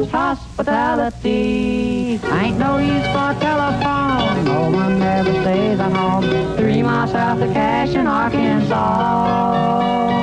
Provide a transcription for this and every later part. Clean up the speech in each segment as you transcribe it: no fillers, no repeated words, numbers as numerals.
is hospitality. Ain't no use for telephone, no one ever stays at home. 3 miles south of Cashin, Arkansas.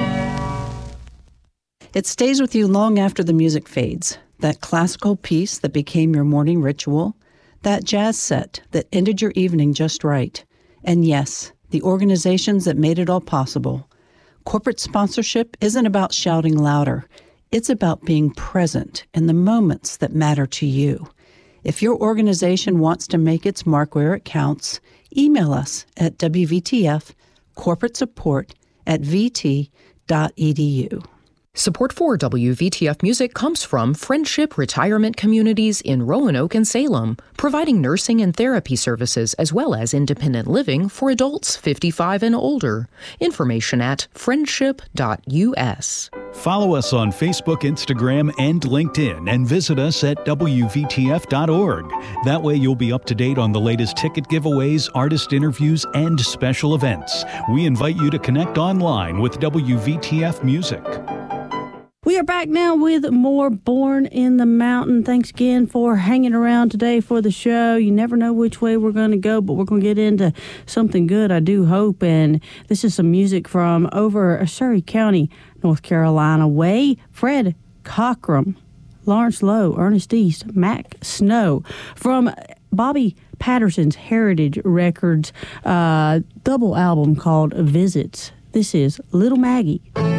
It stays with you long after the music fades. That classical piece that became your morning ritual. That jazz set that ended your evening just right. And yes, the organizations that made it all possible. Corporate sponsorship isn't about shouting louder. It's about being present in the moments that matter to you. If your organization wants to make its mark where it counts, email us at wvtfcorporatesupport@vt.edu. Support for WVTF Music comes from Friendship Retirement Communities in Roanoke and Salem, providing nursing and therapy services as well as independent living for adults 55 and older. Information at friendship.us. Follow us on Facebook, Instagram, and LinkedIn, and visit us at WVTF.org. That way you'll be up to date on the latest ticket giveaways, artist interviews, and special events. We invite you to connect online with WVTF Music. We are back now with more Born in the Mountain. Thanks again for hanging around today for the show. You never know which way we're going to go, but we're going to get into something good, I do hope. And this is some music from over Surrey County, North Carolina way. Fred Cockrum, Lawrence Lowe, Ernest East, Mac Snow from Bobby Patterson's Heritage Records double album called Visits. This is Little Maggie.